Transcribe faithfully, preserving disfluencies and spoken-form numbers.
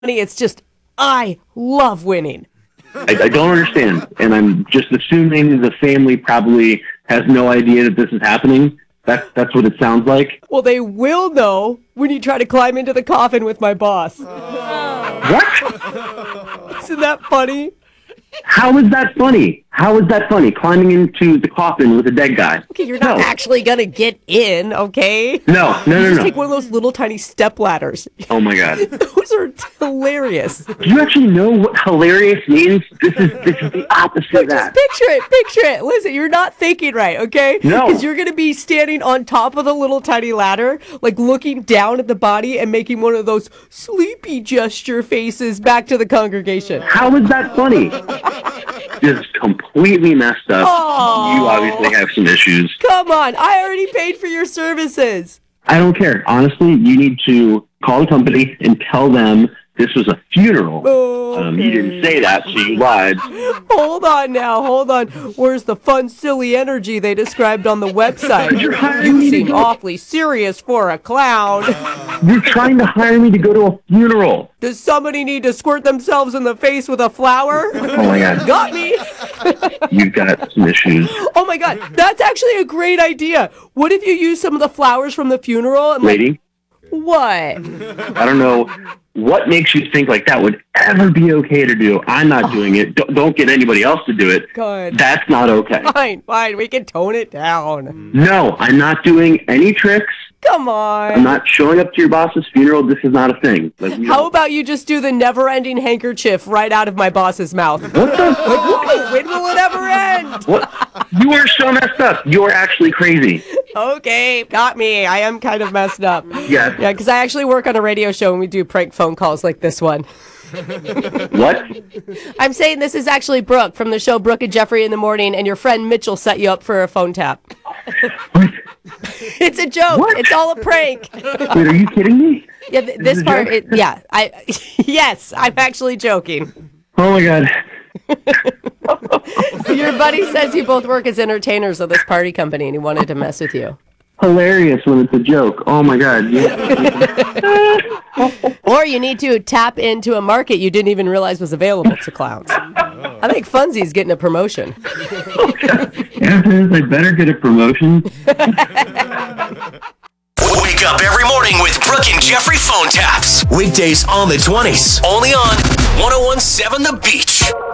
It's just, I love winning. I, I don't understand, and I'm just assuming the family probably has no idea that this is happening. That's that's what it sounds like. Well, they will know when you try to climb into the coffin with my boss. What? Isn't that funny? How is that funny? How is that funny? Climbing into the coffin with a dead guy. Okay, you're not No. actually going to get in, okay? No, no, You no, just no. take one of those little tiny step ladders. Oh my God. Those are hilarious. Do you actually know what hilarious means? This is this is the opposite of Just that. picture it, picture it. Listen, you're not thinking right, okay? No. Because you're going to be standing on top of the little tiny ladder, like looking down at the body and making one of those sleepy gesture faces back to the congregation. How is that funny? Just completely messed up. Oh. You obviously have some issues. Come on, I already paid for your services. I don't care. Honestly, you need to call the company and tell them this was a funeral. Okay. Um, you didn't say that, so you lied. Hold on now, hold on. Where's the fun, silly energy they described on the website? You're hiring You me to seem go- awfully serious for a clown. You're trying to hire me to go to a funeral. Does somebody need to squirt themselves in the face with a flower? Oh my God. Got me. You've got some issues. Oh my God, that's actually a great idea. What if you use some of the flowers from the funeral and like, Lady, what? I don't know what makes you think like that would ever be okay to do. I'm not doing it. Don't, don't get anybody else to do it. Good. That's not okay. Fine, fine, we can tone it down. No, I'm not doing any tricks. Come I'm on. not showing up to your boss's funeral. This is not a thing. Like, we How don't- about you just do the never-ending handkerchief right out of my boss's mouth? What the? Like, whoa, when will it ever end? What? You are so messed up. You are actually crazy. Okay, got me. I am kind of messed up. Yes. Yeah, because I actually work on a radio show and we do prank phone calls like this one. What? I'm saying this is actually Brooke from the show Brooke and Jeffrey in the Morning, and your friend Mitchell set you up for a phone tap. What? It's a joke. What? It's all a prank. Wait, are you kidding me? Yeah, th- Is this it a part, joke? it, yeah, I, yes, I'm actually joking. Oh my God. Your buddy says you both work as entertainers of this party company, and he wanted to mess with you. Hilarious when it's a joke. Oh my God. Yeah. Or you need to tap into a market you didn't even realize was available to clowns. I think Funzy's getting a promotion. After this, I better get a promotion. Wake up every morning with Brooke and Jeffrey phone taps. Weekdays on the twenties. Only on one oh one seven The Beach.